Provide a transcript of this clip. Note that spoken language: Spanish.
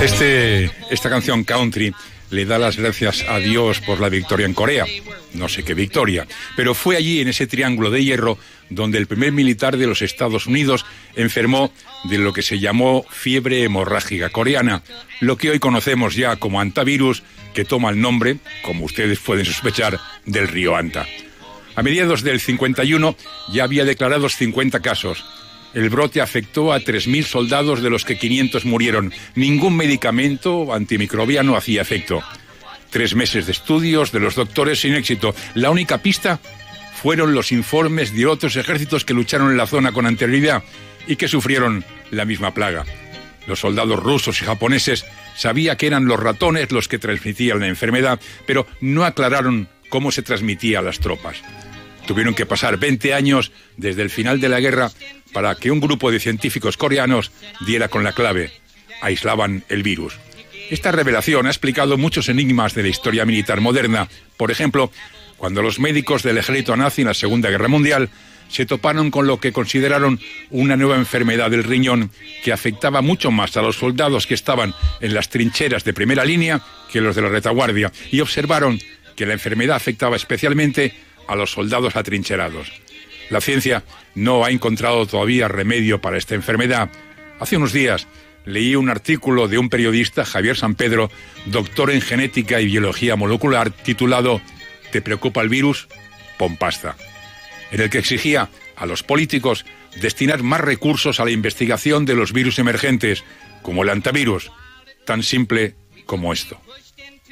Esta canción country le da las gracias a Dios por la victoria en Corea. No sé qué victoria, pero fue allí, en ese triángulo de hierro, donde el primer militar de los Estados Unidos enfermó de lo que se llamó fiebre hemorrágica coreana, lo que hoy conocemos ya como antivirus, que toma el nombre, como ustedes pueden sospechar, del río Anta. A mediados del 51 ya había declarados 50 casos. El brote afectó a 3.000 soldados, de los que 500 murieron. Ningún medicamento antimicrobiano hacía efecto. 3 meses de estudios de los doctores sin éxito. La única pista fueron los informes de otros ejércitos que lucharon en la zona con anterioridad y que sufrieron la misma plaga. Los soldados rusos y japoneses sabían que eran los ratones los que transmitían la enfermedad, pero no aclararon cómo se transmitía a las tropas. Tuvieron que pasar 20 años desde el final de la guerra para que un grupo de científicos coreanos diera con la clave. Aislaban el virus. Esta revelación ha explicado muchos enigmas de la historia militar moderna. Por ejemplo, cuando los médicos del ejército nazi en la Segunda Guerra Mundial se toparon con lo que consideraron una nueva enfermedad del riñón que afectaba mucho más a los soldados que estaban en las trincheras de primera línea que los de la retaguardia, y observaron que la enfermedad afectaba especialmente a los soldados atrincherados. La ciencia no ha encontrado todavía remedio para esta enfermedad. Hace unos días leí un artículo de un periodista, Javier San Pedro, doctor en genética y biología molecular, titulado ¿Te preocupa el virus? Pon pasta, en el que exigía a los políticos destinar más recursos a la investigación de los virus emergentes, como el antivirus, tan simple como esto.